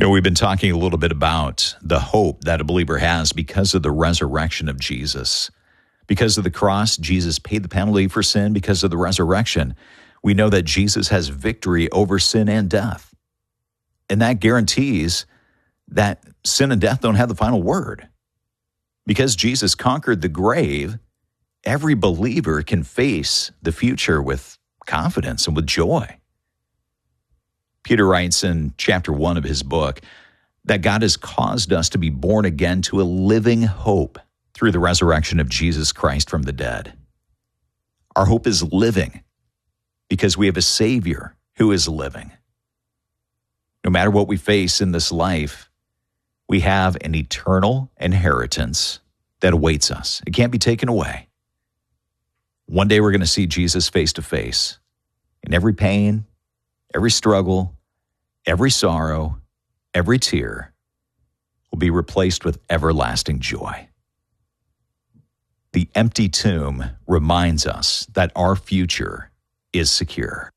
We've been talking a little bit about the hope that a believer has because of the resurrection of Jesus. Because of the cross, Jesus paid the penalty for sin. Because of the resurrection, we know that Jesus has victory over sin and death. And that guarantees that sin and death don't have the final word. Because Jesus conquered the grave, every believer can face the future with confidence and with joy. Peter writes in chapter 1 of his book that God has caused us to be born again to a living hope through the resurrection of Jesus Christ from the dead. Our hope is living because we have a Savior who is living. No matter what we face in this life, we have an eternal inheritance that awaits us. It can't be taken away. One day we're going to see Jesus face to face, and every pain, every struggle, every sorrow, every tear will be replaced with everlasting joy. The empty tomb reminds us that our future is secure.